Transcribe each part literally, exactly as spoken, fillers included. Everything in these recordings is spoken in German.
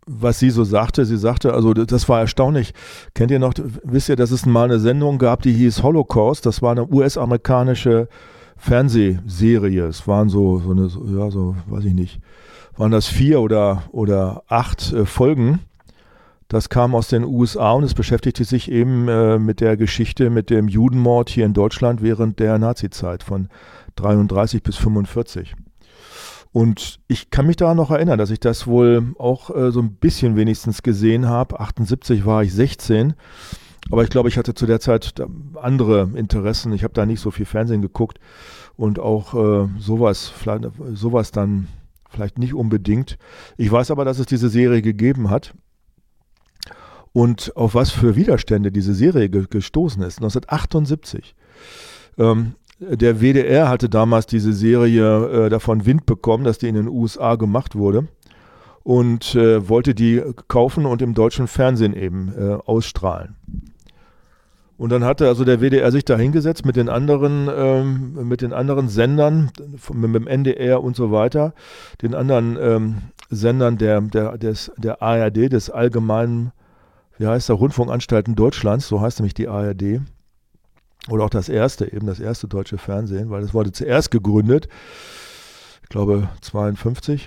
was sie so sagte. Sie sagte, also das war erstaunlich. Kennt ihr noch, wisst ihr, dass es mal eine Sendung gab, die hieß Holocaust? Das war eine U S-amerikanische Fernsehserie. Es waren so, so eine, ja, so, weiß ich nicht, waren das vier oder, oder acht äh, Folgen. Das kam aus den U S A und es beschäftigte sich eben äh, mit der Geschichte, mit dem Judenmord hier in Deutschland während der Nazizeit von dreiunddreißig bis fünfundvierzig. Und ich kann mich daran noch erinnern, dass ich das wohl auch äh, so ein bisschen wenigstens gesehen habe. achtundsiebzig war ich sechzehn, aber ich glaube, ich hatte zu der Zeit andere Interessen. Ich habe da nicht so viel Fernsehen geguckt und auch äh, sowas, sowas dann vielleicht nicht unbedingt. Ich weiß aber, dass es diese Serie gegeben hat und auf was für Widerstände diese Serie ge- gestoßen ist. neunzehnhundertachtundsiebzig. Ähm, Der W D R hatte damals diese Serie äh, davon Wind bekommen, dass die in den U S A gemacht wurde und äh, wollte die kaufen und im deutschen Fernsehen eben äh, ausstrahlen. Und dann hatte also der W D R sich da hingesetzt mit den anderen, ähm, mit den anderen Sendern, mit dem N D R und so weiter, den anderen ähm, Sendern der, der, des, der A R D, des Allgemeinen, wie heißt der, Rundfunkanstalten Deutschlands, so heißt nämlich die A R D. Oder auch das erste, eben das erste deutsche Fernsehen, weil das wurde zuerst gegründet, ich glaube zweiundfünfzig.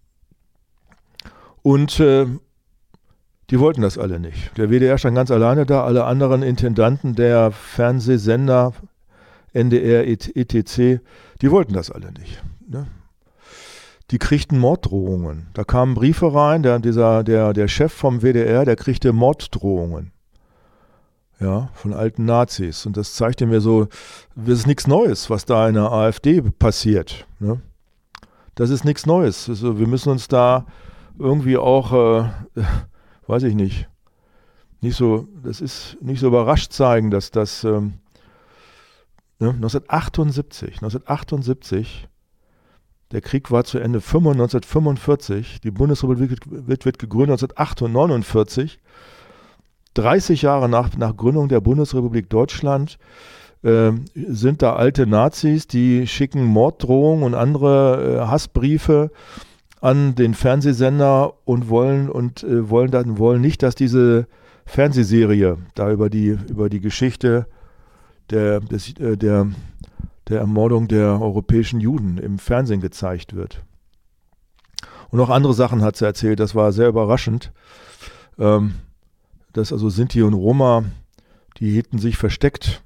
Und äh, die wollten das alle nicht. Der W D R stand ganz alleine da, alle anderen Intendanten der Fernsehsender, N D R, et cetera, die wollten das alle nicht. Ne? Die kriegten Morddrohungen. Da kamen Briefe rein, der, dieser, der, der Chef vom W D R, der kriegte Morddrohungen. Ja, von alten Nazis. Und das zeigte mir so, das ist nichts Neues, was da in der AfD passiert. Ne? Das ist nichts Neues. Also wir müssen uns da irgendwie auch, äh, weiß ich nicht, nicht so, das ist nicht so überrascht zeigen, dass das ähm, ne, neunzehnhundertachtundsiebzig, neunzehnhundertachtundsiebzig, der Krieg war zu Ende, neunzehnhundertfünfundvierzig, die Bundesrepublik wird, wird gegründet neunzehnhundertachtundneunundvierzig. dreißig Jahre nach, nach Gründung der Bundesrepublik Deutschland äh, sind da alte Nazis, die schicken Morddrohungen und andere äh, Hassbriefe an den Fernsehsender und wollen und äh, wollen dann wollen nicht, dass diese Fernsehserie da über die über die Geschichte der des, äh, der der Ermordung der europäischen Juden im Fernsehen gezeigt wird. Und auch andere Sachen hat sie erzählt. Das war sehr überraschend. Ähm, dass also Sinti und Roma, die hielten sich versteckt.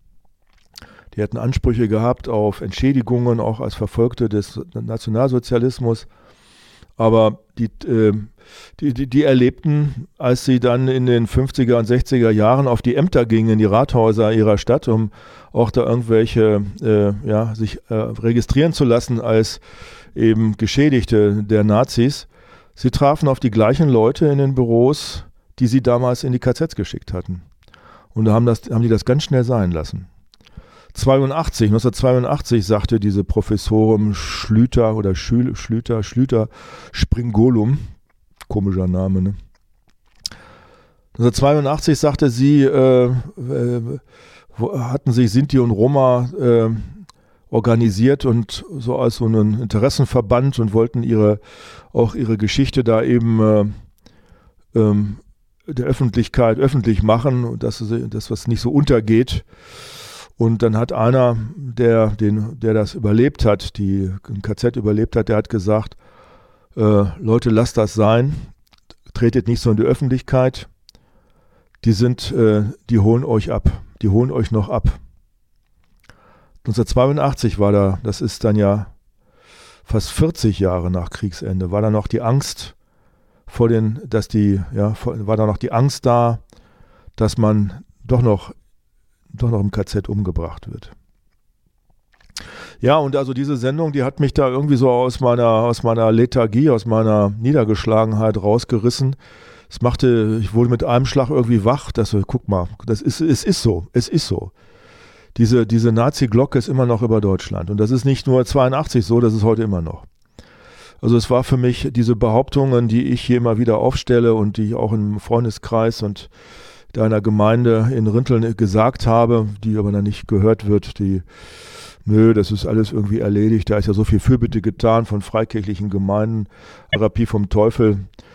Die hätten Ansprüche gehabt auf Entschädigungen, auch als Verfolgte des Nationalsozialismus. Aber die, äh, die, die, die erlebten, als sie dann in den fünfziger und sechziger Jahren auf die Ämter gingen, in die Rathäuser ihrer Stadt, um auch da irgendwelche, äh, ja, sich äh, registrieren zu lassen als eben Geschädigte der Nazis. Sie trafen auf die gleichen Leute in den Büros, die sie damals in die K Zs geschickt hatten. Und da haben, das, haben die das ganz schnell sein lassen. zweiundachtzig, neunzehnhundertzweiundachtzig sagte diese Professorin Schlüter oder Schül, Schlüter, Schlüter Springolum, komischer Name, ne? neunzehnhundertzweiundachtzig sagte sie, äh, äh, hatten sich Sinti und Roma äh, organisiert und so als so einen Interessenverband und wollten ihre auch ihre Geschichte da eben äh, ähm, der Öffentlichkeit öffentlich machen, dass das was nicht so untergeht. Und dann hat einer, der, den, der das überlebt hat, die ein K Z überlebt hat, der hat gesagt, äh, Leute, lasst das sein, tretet nicht so in die Öffentlichkeit, die sind, äh, die holen euch ab, die holen euch noch ab. neunzehnhundertzweiundachtzig war da, das ist dann ja fast vierzig Jahre nach Kriegsende, war da noch die Angst, vor den, dass die, ja, war da noch die Angst da, dass man doch noch, doch noch im K Z umgebracht wird. Ja, und also diese Sendung, die hat mich da irgendwie so aus meiner, aus meiner Lethargie, aus meiner Niedergeschlagenheit rausgerissen. Es machte, ich wurde mit einem Schlag irgendwie wach, dass so, guck mal, das ist, es ist so, es ist so. Diese, diese Nazi-Glocke ist immer noch über Deutschland. Und das ist nicht nur zweiundachtzig so, das ist heute immer noch. Also es war für mich diese Behauptungen, die ich hier immer wieder aufstelle und die ich auch im Freundeskreis und deiner Gemeinde in Rinteln gesagt habe, die aber dann nicht gehört wird, die, nö, das ist alles irgendwie erledigt, da ist ja so viel Fürbitte getan von freikirchlichen Gemeinden, Therapie vom Teufel.